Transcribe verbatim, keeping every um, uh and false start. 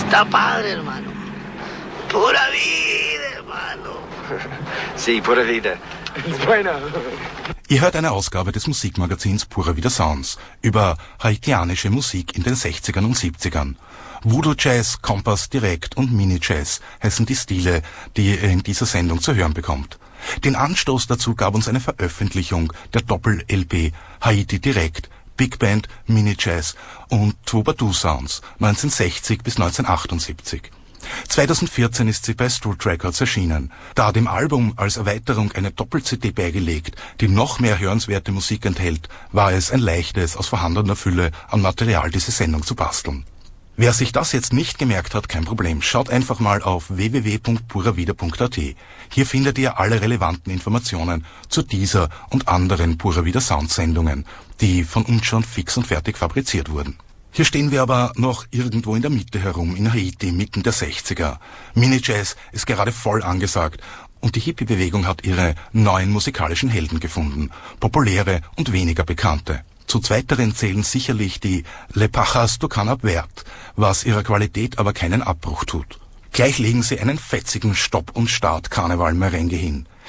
Está padre, hermano. Pura vida, hermano. Sí, pura vida. Bueno. Ihr hört eine Ausgabe des Musikmagazins Pura Vida Sounds über haitianische Musik in den sechzigern und siebzigern. Voodoo Jazz, Kompass Direkt und Mini Jazz heißen die Stile, die ihr in dieser Sendung zu hören bekommt. Den Anstoß dazu gab uns eine Veröffentlichung der Doppel-L P Haiti Direkt, Big Band, Mini Jazz und Troubadour Sounds neunzehnhundertsechzig bis neunzehnhundertachtundsiebzig. zweitausendvierzehn ist sie bei Strut Records erschienen. Da dem Album als Erweiterung eine Doppel-C D beigelegt, die noch mehr hörenswerte Musik enthält, war es ein leichtes, aus vorhandener Fülle an Material diese Sendung zu basteln. Wer sich das jetzt nicht gemerkt hat, kein Problem. Schaut einfach mal auf w w w punkt pura vida punkt a t. Hier findet ihr alle relevanten Informationen zu dieser und anderen Pura Vida Sound Sendungen, die von uns schon fix und fertig fabriziert wurden. Hier stehen wir aber noch irgendwo in der Mitte herum, in Haiti, mitten der sechziger. Mini-Jazz ist gerade voll angesagt und die Hippie-Bewegung hat ihre neuen musikalischen Helden gefunden, populäre und weniger bekannte. Zu zweiteren zählen sicherlich die Le Pajas du Canap Vert, was ihrer Qualität aber keinen Abbruch tut. Gleich legen sie einen fetzigen Stopp- und Start-Karneval-Merengue hin.